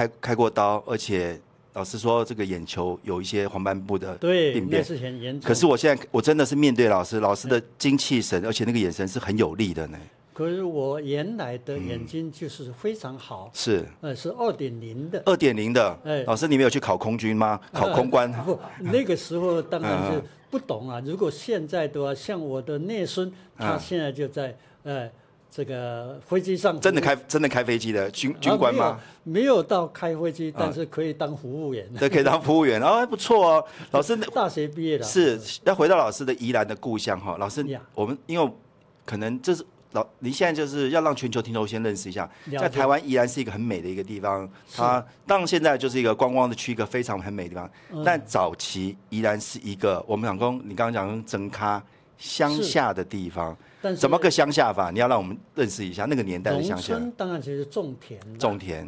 开过刀，而且老实说，这个眼球有一些黄斑部的病变， 那是很严重。 可是我真的是面对老师的精气神，而且那个眼神是很有力的呢。 可是我原来的眼睛就是非常好， 是 2.0的。 2.0的，老师你没有去考空军吗？考空关？ 不，那个时候当然是不懂啊。如果现在的话，像我的内孙，他现在就在这个飞机上， 真的开飞机的军官吗？ 没有到开飞机，但是可以当服务员。 对，可以当服务员，还不错哦。老师大学毕业了， 是要回到老师的宜兰的故乡哈。老师，我们因为可能这是您现在就是要让全球听众先认识一下，在台湾宜兰是一个很美的一个地方，它当然现在就是一个观光的区，一个非常很美的地方。但早期宜兰是一个我们讲说，你刚刚讲真咖乡下的地方。怎么个乡下法？你要让我们认识一下那个年代的乡下。 农村当然就是种田。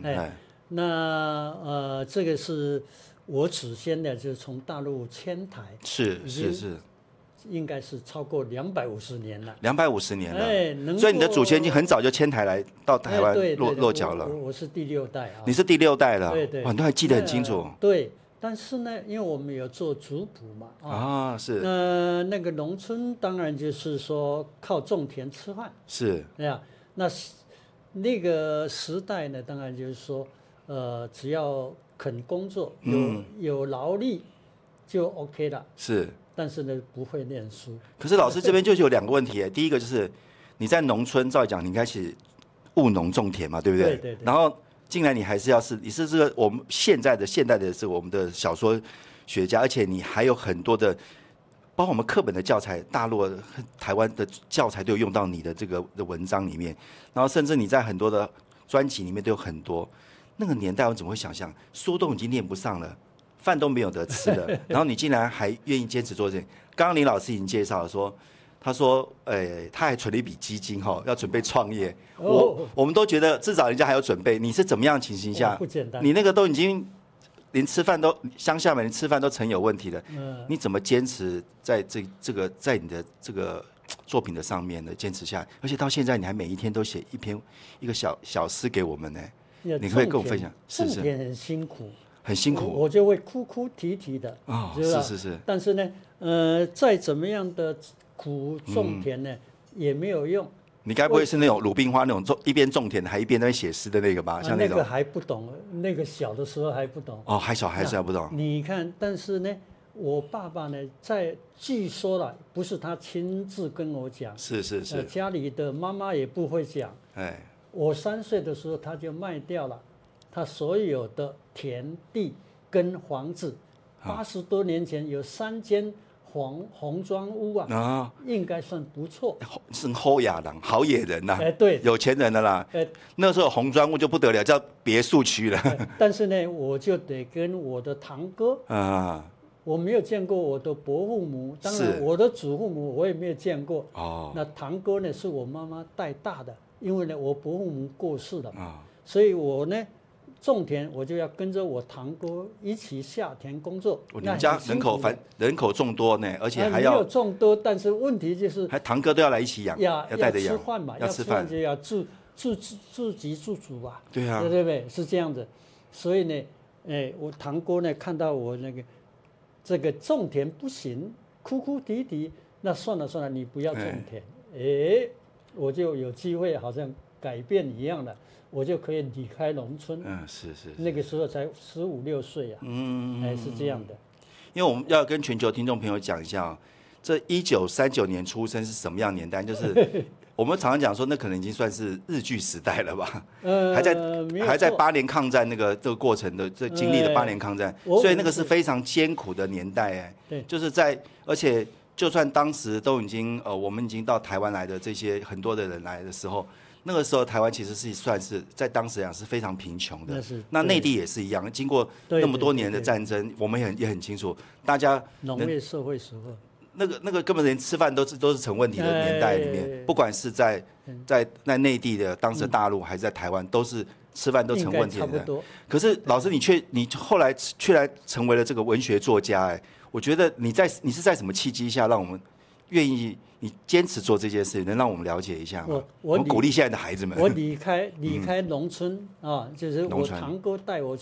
那这个是我祖先的，就是从大陆迁台。 是。 应该是超过250年了。 250年了。所以你的祖先已经很早就迁台来到台湾落脚了。 我是第6代啊。 你是第6代了。 对。 哇，你都还记得很清楚。 对。但是呢，因为我们有做族谱嘛， 是。 那个农村当然就是说靠种田吃饭。 是。 对呀，那个时代呢，当然就是说，只要肯工作，有劳力就 OK 了。 是。 但是呢，不会念书。 可是老师这边就有2个问题，第一个就是你在农村，照理讲你应该是务农种田嘛，对不对？ 对。 然后进来你还是你是这个我们现代的这个我们的小说学家，而且你还有很多的，包括我们课本的教材，大陆、台湾的教材都有用到你的这个的文章里面，然后甚至你在很多的专辑里面都有很多。那个年代我怎么会想象，书都已经念不上了，饭都没有得吃了，然后你竟然还愿意坚持做这件。刚刚林老师已经介绍了说，他说，他还存了一笔基金要准备创业。我们都觉得至少人家还有准备，你是怎么样的情形下？ 不简单。 你那个都已经连吃饭都乡下连吃饭都成有问题了，你怎么坚持在在你的这个作品的上面呢？坚持下来，而且到现在你还每一天都写一个小诗给我们呢？你可以跟我分享？ 种田很辛苦。 很辛苦， 我就会哭哭啼啼的是。 但是呢，再怎么样的苦种田呢，也没有用。 你该不会是那种鲁冰花那种一边种田还一边在写诗的那个吧？像那种。 那个还不懂，那个小的时候还不懂。 还小还是还不懂。 你看，但是呢，我爸爸呢，据说了，不是他亲自跟我讲， 是。 家里的妈妈也不会讲。我3岁的时候他就卖掉了。他所有的田地跟房子，80多年前有3间红砖屋应该算不错。 是好野人，好野人呐。 对， 有钱人的啦。那时候红砖屋就不得了，叫别墅区了。 但是呢，我就得跟我的堂哥我没有见过我的伯父母，当然我的祖父母我也没有见过。那堂哥呢是我妈妈带大的，因为呢我伯父母过世了所以我呢。种田我就要跟着我堂哥一起下田工作。 你们家人口众多呢，而且还要没有众多，但是问题就是还堂哥都要来一起养，要带着养， 吃饭嘛，要吃饭就要自给自足吧。 对啊， 对不对？是这样子。所以呢，我堂哥呢看到我这个种田不行，哭哭啼啼，那算了，你不要种田。我就有机会好像改变一样的。我就可以离开农村。 是。 那个时候才15、16岁啊。是这样的。 因为我们要跟全球听众朋友讲一下这1939年出生是什么样的年代？就是我们常常讲说，那可能已经算是日据时代了吧？还在8年抗战这个过程的经历了8年抗战，所以那个是非常艰苦的年代对， 就是而且就算当时都已经我们已经到台湾来的这些很多的人来的时候。那个时候，台湾其实是算是在当时讲是非常贫穷的。那内地也是一样，经过那么多年的战争，我们也很清楚，大家农业社会时候， 那个根本连吃饭都是成问题的年代里面，不管是在内地的当时大陆，还是在台湾，都是吃饭都成问题的。可是老师，你后来却来成为了这个文学作家，我觉得你是在什么契机下让我们愿意？你坚持做这件事，能让我们了解一下吗？我们鼓励现在的孩子们。 我离开农村就是我堂哥带我